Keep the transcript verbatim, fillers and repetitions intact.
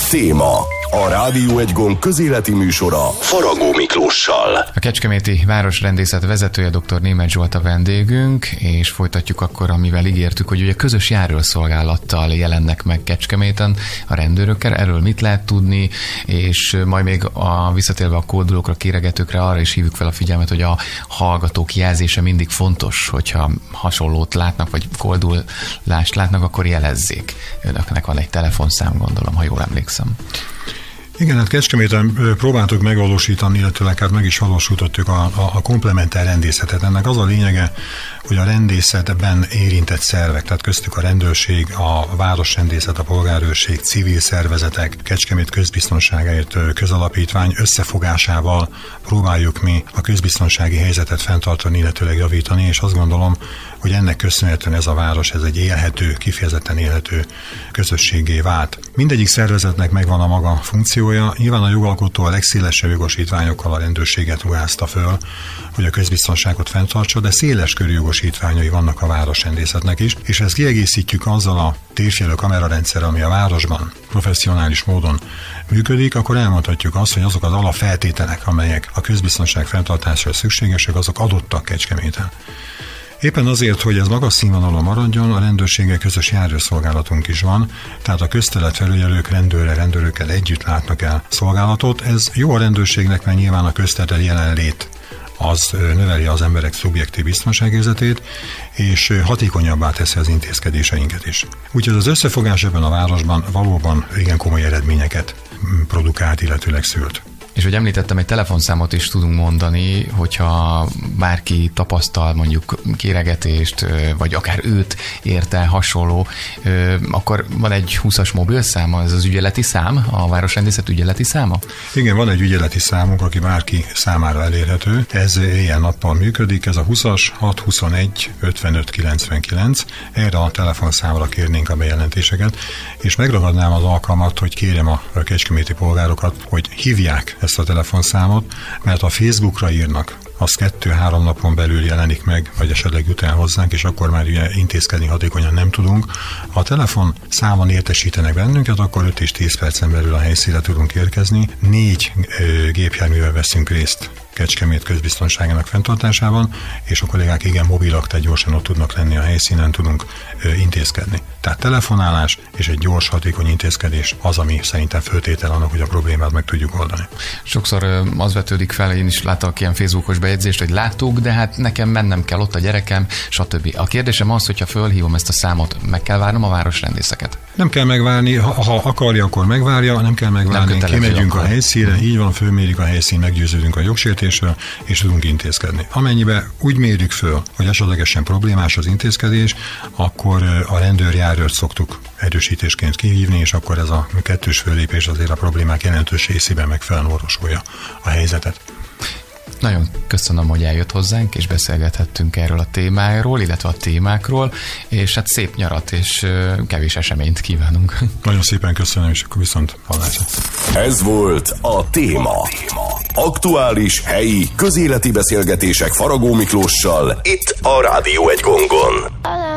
Téma. A Rádió egy gomb közéleti műsora Faragó Miklóssal. A kecskeméti városrendészet vezetője dr. Németh Zsolt a vendégünk, és folytatjuk akkor, amivel ígértük, hogy ugye közös járőrszolgálattal jelennek meg Kecskeméten a rendőrökkel. Erről mit lehet tudni, és majd még a, visszatérve a koldulókra, kéregetőkre arra is hívjuk fel a figyelmet, hogy a hallgatók jelzése mindig fontos, hogyha hasonlót látnak, vagy koldulást látnak, akkor jelezzék. Önöknek van egy telefonszám, gondolom, ha jól emlékszem. Igen, hát Kecskeméten próbáltuk megvalósítani, illetőleg hát meg is valósítottuk a, a, a komplementer rendészetet. Ennek az a lényege, hogy a rendészetben érintett szervek, tehát köztük a rendőrség, a városrendészet, a polgárőrség, civil szervezetek, Kecskemét közbiztonságáért közalapítvány összefogásával próbáljuk mi a közbiztonsági helyzetet fenntartani, illetőleg javítani, és azt gondolom, hogy ennek köszönhetően ez a város, ez egy élhető, kifejezetten élhető közösségé vált. Mindegyik szervezetnek megvan a maga funkciója, nyilván a jogalkotó a legszélesebb jogosítványokkal a rendőrséget ruházta föl, hogy a közbiztonságot fenntartsa, de széles körű jogosítványai vannak a városrendészetnek is, és ezt kiegészítjük azzal a térfigyelő kamerarendszer, ami a városban professzionális módon működik, akkor elmondhatjuk azt, hogy azok az alapfeltételek, amelyek a közbiztonság fenntartásra szükségesek, azok adottak Kecskeméten. Éppen azért, hogy ez magas színvonalon maradjon, a rendőrséggel közös járőrszolgálatunk is van, tehát a közterületfelügyelők rendőrre, rendőrökkel együtt látnak el szolgálatot. Ez jó a rendőrségnek, mert nyilván a közterület jelenlét az növeli az emberek szubjektív biztonságérzetét, és hatékonyabbá teszi az intézkedéseinket is. Úgyhogy az összefogás ebben a városban valóban igen komoly eredményeket produkált, illetőleg szült. És hogy említettem, egy telefonszámot is tudunk mondani, hogyha bárki tapasztal mondjuk kéregetést, vagy akár őt érte hasonló, akkor van egy húszas mobilszáma, ez az ügyeleti szám, a városrendészet ügyeleti száma? Igen, van egy ügyeleti számunk, aki bárki számára elérhető. Ez éjjel-nappal működik, ez a húszas hat huszonegy ötvenöt kilencvenkilenc. Erre a telefonszámra kérnénk a bejelentéseket, és megragadnám az alkalmat, hogy kérjem a kecskeméti polgárokat, hogy hívják ezt a telefonszámot, mert a Facebookra írnak, az kettő-három napon belül jelenik meg, vagy esetleg jut el hozzánk, és akkor már ugye intézkedni hatékonyan nem tudunk. Ha a telefon számon értesítenek bennünket, akkor öt és tíz percen belül a helyszínre tudunk érkezni. Négy ö, gépjárművel veszünk részt Kecskemét közbiztonságának fenntartásában, és a kollégák igen mobilak, tehát gyorsan ott tudnak lenni a helyszínen, tudunk ö, intézkedni. Tehát telefonálás és egy gyors, hatékony intézkedés az, ami szerintem föltétel annak, hogy a problémát meg tudjuk oldani. Sokszor ö, az vetődik fel, én is láttam ilyen Facebookos bejegyzést, hogy láttuk, de hát nekem mennem kell, ott a gyerekem, stb. A kérdésem az, hogyha fölhívom ezt a számot, meg kell várnom a városrendészeket? Nem kell megvárni, ha, ha akarja, akkor megvárja, nem kell megvárni, nem kimegyünk a helyszínre, mm. így van, fölmérik a helyszín, meggyőződünk a jogsértésről, és tudunk intézkedni. Amennyiben úgy mérjük föl, hogy esetlegesen problémás az intézkedés, akkor a rendőrjárőrt szoktuk erősítésként kihívni, és akkor ez a kettős fölépés azért a problémák jelentős részében megfelelően orvosolja a helyzetet. Nagyon köszönöm, hogy eljött hozzánk, és beszélgethettünk erről a témáról, illetve a témákról, és hát szép nyarat, és kevés eseményt kívánunk. Nagyon szépen köszönöm, és akkor viszont hallásra. Ez volt a Téma. Aktuális, helyi, közéleti beszélgetések Faragó Miklóssal, itt a Rádió egy gongon.